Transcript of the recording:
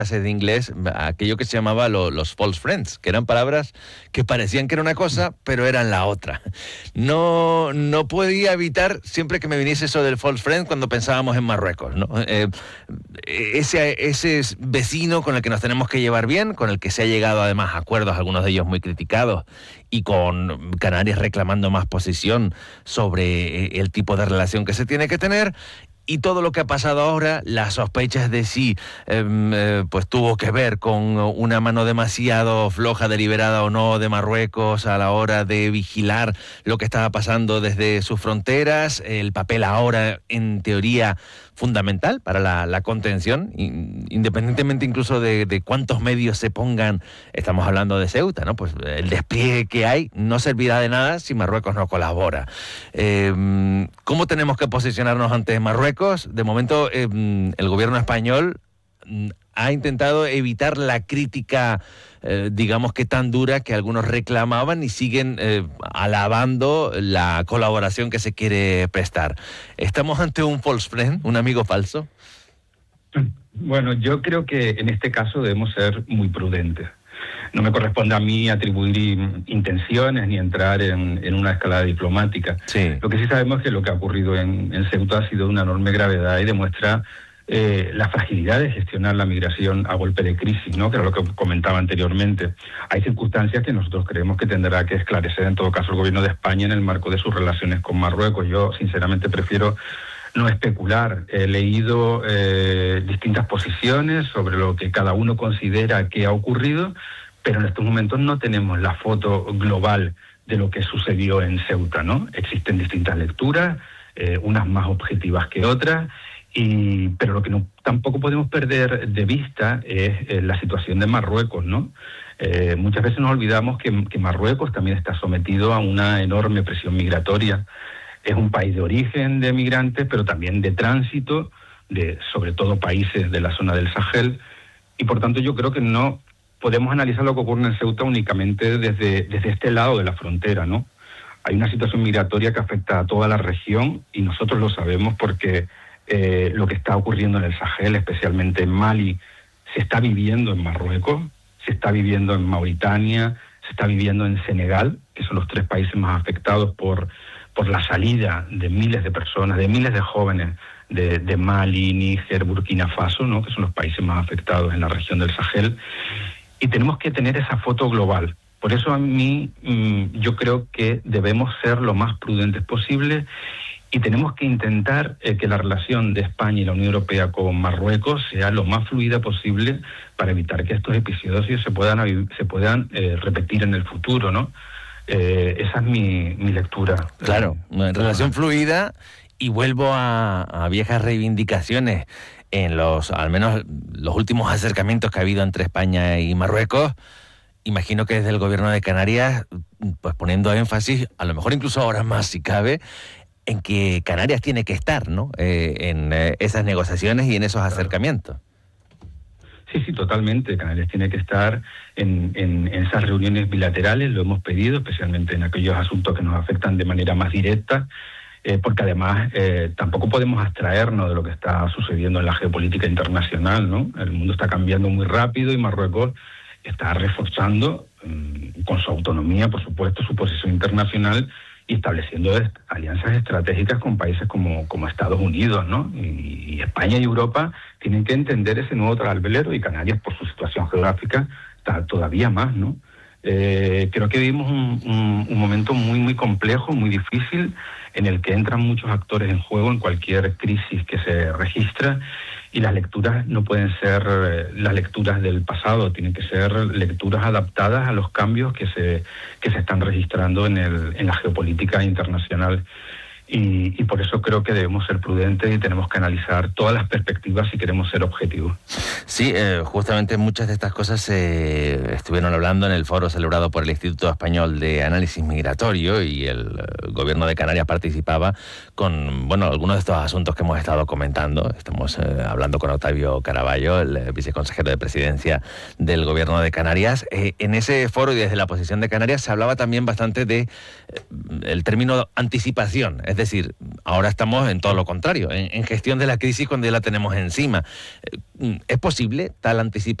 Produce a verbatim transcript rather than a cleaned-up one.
de inglés aquello que se llamaba lo, los false friends, que eran palabras que parecían que era una cosa, pero eran la otra. No, no podía evitar, siempre que me viniese eso del false friend, cuando pensábamos en Marruecos, ¿no? Eh, ese, ese vecino con el que nos tenemos que llevar bien, con el que se ha llegado además a acuerdos, algunos de ellos muy criticados, y con Canarias reclamando más posición sobre el tipo de relación que se tiene que tener. Y todo lo que ha pasado ahora, las sospechas de si eh, eh, pues tuvo que ver con una mano demasiado floja, deliberada o no, de Marruecos a la hora de vigilar lo que estaba pasando desde sus fronteras, el papel ahora, en teoría, fundamental para la, la contención, independientemente incluso de, de cuántos medios se pongan. Estamos hablando de Ceuta, ¿no? Pues el despliegue que hay no servirá de nada si Marruecos no colabora. Eh, ¿Cómo tenemos que posicionarnos ante Marruecos? De momento, eh, el gobierno español ha intentado evitar la crítica, eh, digamos que tan dura que algunos reclamaban, y siguen eh, alabando la colaboración que se quiere prestar. ¿Estamos ante un false friend, un amigo falso? Bueno, yo creo que en este caso debemos ser muy prudentes. No me corresponde a mí atribuir intenciones ni entrar en, en una escalada diplomática. Sí. Lo que sí sabemos es que lo que ha ocurrido en, en Ceuta ha sido de una enorme gravedad y demuestra Eh, la fragilidad de gestionar la migración a golpe de crisis, ¿no? Que era lo que comentaba anteriormente. Hay circunstancias que nosotros creemos que tendrá que esclarecer en todo caso el gobierno de España en el marco de sus relaciones con Marruecos. Yo sinceramente prefiero no especular. He leído eh, distintas posiciones sobre lo que cada uno considera que ha ocurrido, pero en estos momentos no tenemos la foto global de lo que sucedió en Ceuta, ¿no? Existen distintas lecturas, eh, unas más objetivas que otras. Y, pero lo que no, tampoco podemos perder de vista es eh, la situación de Marruecos, ¿no? Eh, muchas veces nos olvidamos que, que Marruecos también está sometido a una enorme presión migratoria. Es un país de origen de migrantes, pero también de tránsito, de sobre todo países de la zona del Sahel, y por tanto yo creo que no podemos analizar lo que ocurre en Ceuta únicamente desde, desde este lado de la frontera, ¿no? Hay una situación migratoria que afecta a toda la región, y nosotros lo sabemos porque Eh, lo que está ocurriendo en el Sahel, especialmente en Mali, se está viviendo en Marruecos, se está viviendo en Mauritania, se está viviendo en Senegal, que son los tres países más afectados por, por la salida de miles de personas, de miles de jóvenes de, de Mali, Níger, Burkina Faso, ¿no? Que son los países más afectados en la región del Sahel. Y tenemos que tener esa foto global. Por eso a mí mmm, yo creo que debemos ser lo más prudentes posible. Y tenemos que intentar eh, que la relación de España y la Unión Europea con Marruecos sea lo más fluida posible para evitar que estos episodios se puedan, se puedan eh, repetir en el futuro, ¿no? Eh, esa es mi, mi lectura. Claro, una relación fluida, y vuelvo a, a viejas reivindicaciones. En los, al menos los últimos acercamientos que ha habido entre España y Marruecos, imagino que desde el gobierno de Canarias, pues poniendo énfasis, a lo mejor incluso ahora más si cabe, en que Canarias tiene que estar, ¿no? Eh, en eh, esas negociaciones y en esos acercamientos. Sí, sí, totalmente. Canarias tiene que estar en, en, en esas reuniones bilaterales, lo hemos pedido, especialmente en aquellos asuntos que nos afectan de manera más directa, eh, porque además eh, tampoco podemos abstraernos de lo que está sucediendo en la geopolítica internacional, ¿no? El mundo está cambiando muy rápido y Marruecos está reforzando, eh, con su autonomía, por supuesto, su posición internacional, y estableciendo est- alianzas estratégicas con países como, como Estados Unidos, ¿no? Y, y España y Europa tienen que entender ese nuevo tralvelero, y Canarias, por su situación geográfica, está todavía más, ¿no? Eh, creo que vivimos un, un, un momento muy, muy complejo, muy difícil, en el que entran muchos actores en juego en cualquier crisis que se registra, y las lecturas no pueden ser eh, las lecturas del pasado, tienen que ser lecturas adaptadas a los cambios que se que se están registrando en el en la geopolítica internacional. Y, y por eso creo que debemos ser prudentes y tenemos que analizar todas las perspectivas si queremos ser objetivos. Sí, eh, justamente muchas de estas cosas se eh, estuvieron hablando en el foro celebrado por el Instituto Español de Análisis Migratorio, y el eh, gobierno de Canarias participaba con, bueno, algunos de estos asuntos que hemos estado comentando. Estamos eh, hablando con Octavio Caraballo, el eh, viceconsejero de Presidencia del gobierno de Canarias. Eh, en ese foro y desde la posición de Canarias se hablaba también bastante de eh, el término anticipación, es decir, ahora estamos en todo lo contrario, en, en gestión de la crisis cuando ya la tenemos encima. ¿Es posible tal anticipación?